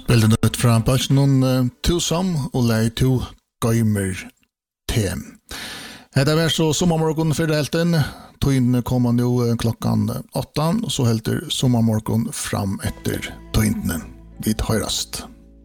Bilden ut fra Balsnon Tusam og lei to gøymer tem. Hetta var så sommarmorgon for helten. Tøyne kommer nå klokkan 8, og så helter sommarmorgon fram etter tøyne. Vi høyrast.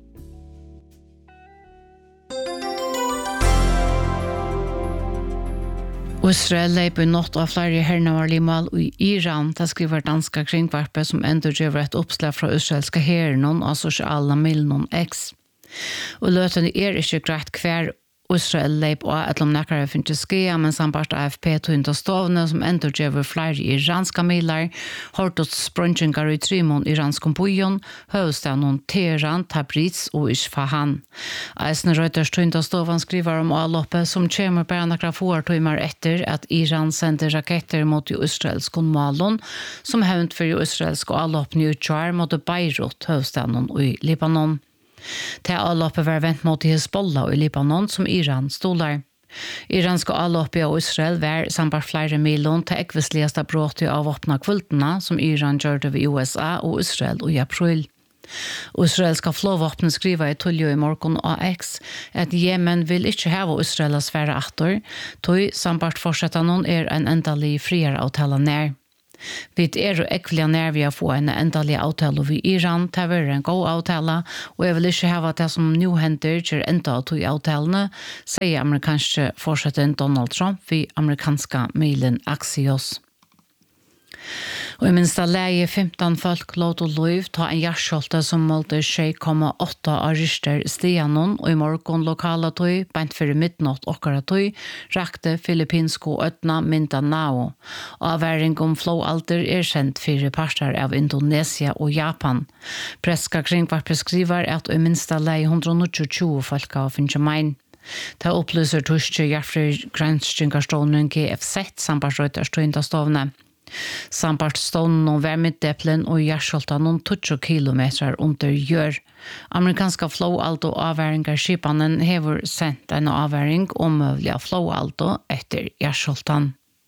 Israel leip i natt av flere hernavarlige mål i Iran, det skriver danska kringvarpe som enda gjør et oppslag fra israelska herren av sosiale miljoner X. Og løtene ikke greit hver Israel leip og et om nekkere finnes skia, men samt AFP tog stovne som enda gjør flere iranska miler, hårdt sprungingar i Trimon iransk byen, høvestaden Teheran, Tabriz og Isfahan. Eisne Reuters tog stoven skriver om avloppet som kommer bare nekkere få timer etter at Iran sender raketter mot israelsk målen, som hevnt for israelsk avlopp nyutgjør mot Beirut, høvestaden i Libanon. Det avloppet var vent mot Hezbollah i Libanon som Iran stolar. Iranske avloppet av Israel var samt flere miljoner til ekvisligaste brott av åpna kvultene som Iran gjør ved USA og Israel i april. Israelska flåvåpnet skriver i Tullio i morgon AX at Jemen vil ikke heve Israelas sfære atter, tog samt fortsatt noen en endelig friere avtale nær. Vi jo ekvelig nær ved å få en endelig avtale ved Iran, det var en god avtale, og jeg vil ikke heve det som nå hender til enda av to avtalene, sier amerikanske fortsetter Donald Trump ved amerikanske mailen Axios. Og I minsta leie 15 folk låt og lov ta en hjertskjolte som målte 6,8 arister stianon, og I morgon lokala tøy, bænt for midnatt okkara tøy, rakte filippinsko øtna Mindanao. Avværing om flåalder kjent for parter av Indonesia og Japan. Preska kringvarpe skriver at I minsta leie 120 folk av Finjamein. Det opplyser torske hjertfri granskningarstånden GFZ, samt Reuters tøyndastovne. Samt stånden og værmiddeplen og hjertskjolta noen 20 kilometer under gjør. Amerikanska flåalto avværingarskipanen hever sendt en avværing omøvelig av flåalto etter hjertskjoltan.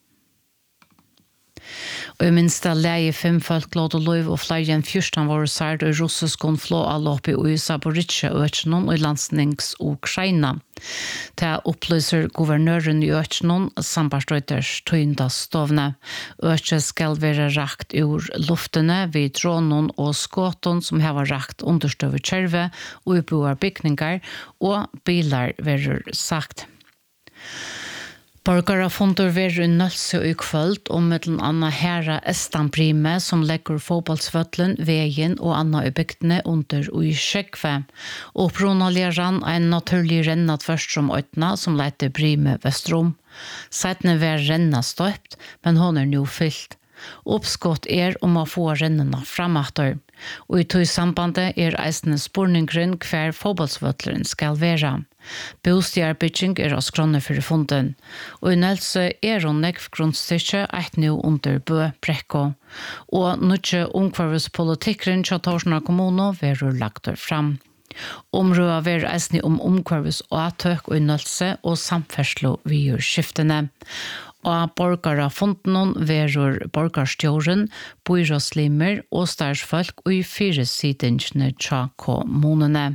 Og I minsta leie 5 folk låt og lov og flere enn 14 var sært og russiskon flåallopp I Zaporizjzja-økjenon og I landsnings Ukraina. Det opplyser guvernøren I økjenon samt Reuters tøyndastovne. Økje skal være rakt ur luftene ved dronen og skåton som har rakt understøve kjerve, uboer bygninger og biler være sagt. Borgare fundur veru I Nølse I kvöld om mellom anna herra Estanbrime som legger fotballsvøtlen, veien og anna I bygdene under og I Skjekve. Og pronalige rann en naturlig rennat først som øytna som leiter Brime Vestrom. Seitene var renna støpt, men hon nå fyllt. Oppskott om å få rennene framatter. Og I tog sambandet eisne spurningrun hver fotballsvøtleren skal være. Bostjærbygging av skronne for funden. Og I Nølse hun nekv grunnstyrke eit nå under Bø Brekko. Og nødje omkvarvespolitikkeren til Torsjøna kommune verur lagt fram. Området ver eisne omkvarves og atøk og I Nølse og samferdslo videre skiftene. Og borgere funden verur borgarstjåren, byrådslimer og stærsfolk og I 4 sidingene til kommunene.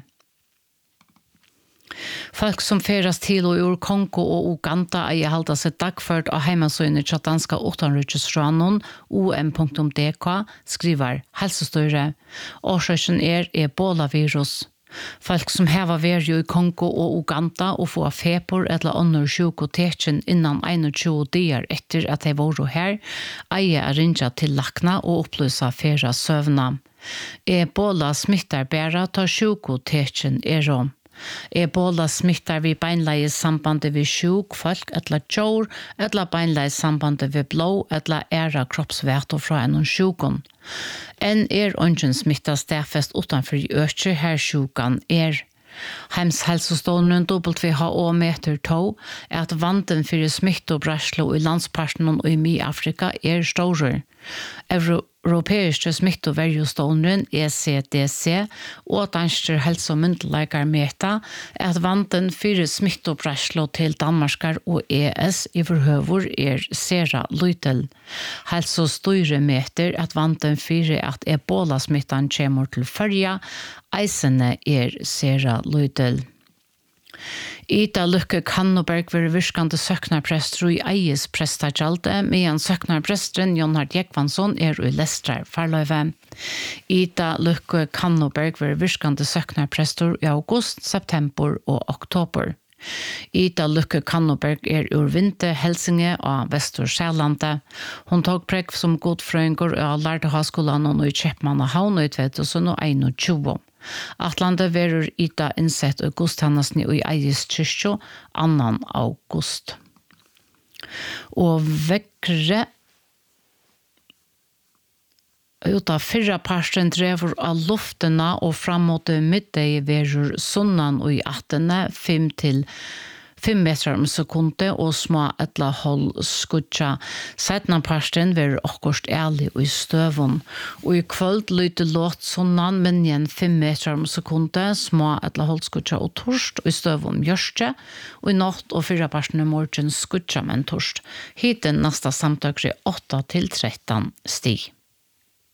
Folk som feras til og ur Kongo og Uganda halda seg dagført av heimasøyne til danska utenriksranon om.dk skriver helsestøyre. Årsøkken Ebola-virus. Folk som heva verju I Kongo og Uganda og få feber eller andre sjuk og tekjen innan 21 dager etter at de var her, rinja til lakna og opplysa fera søvna. Ebola smittar bæra tar sjuk og tekjen rom. Ebola smittar vi beinleis sambandet vi sjuk folk eller djur, eller beinleis sambandet vi blå eller kroppsvæter fra en sjukon. En ungen smittar stedfest utanfor økje her sjukan Heims helsestånden WHO meter 2 at vanten for smitt og braslo I landsparten og I Afrika stor. Europeiske smittoverjestånden ECDC og danske helse- og myndigheter meta at vanten for smittopresslo til Danmarkar og ES i forhøver sera lytel. Helse- og styre meter at vanten for at ebola-smittan kommer til førja, eisene sera lytel. Ida Lykke Kannoberg var virkande søknarprester i Eies prestagjalde, medan søknarpresteren Jonhard Jekvansson i Lestrar farløyve. Ida Lykke Kannoberg var virkande søknarprester i august, september og oktober. Ida Lykke Kannoberg ur Vinte, Helsinge og Vestur-Sjælande. Hun tog prekk som godfrøyngur og lærte høyskolen og i Kjeppmannahavn i 2021. Atlanta verur Ida innsett og gudstjenestene i Eies kyrkjo 2. august. Og vekkere uta fyrra parsten drever av luftena og fram mot middag verur sunnan og i 5 meter om sekundet og små etla hold skutja. Setna parsten verur okkurst ærlig og i støvun. Og i kvöld lyder låt sunnan, men igjen 5 meter om sekundet, små etla hold skutja og torst og i støvun gjørste. Og i natt og 4 parsten i morgen skutja men torst. Hiten nesta samtøkri 8 til 13 stig.